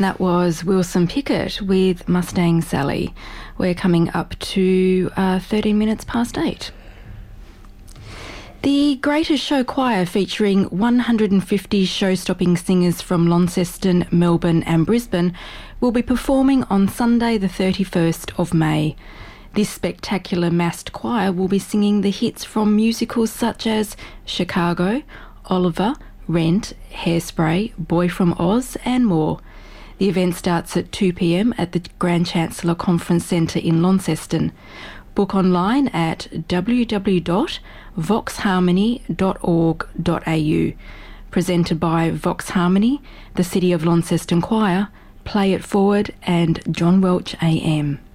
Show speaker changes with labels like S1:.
S1: That was Wilson Pickett with Mustang Sally. We're coming up to 13 minutes past 8. The Greatest Show Choir, featuring 150 show-stopping singers from Launceston, Melbourne and Brisbane, will be performing on Sunday the 31st of May. This spectacular massed choir will be singing the hits from musicals such as Chicago, Oliver, Rent, Hairspray, Boy from Oz and more. The event starts at 2 p.m. at the Grand Chancellor Conference Centre in Launceston. Book online at www.voxharmony.org.au. Presented by Vox Harmony, the City of Launceston Choir, Play It Forward and John Welch AM.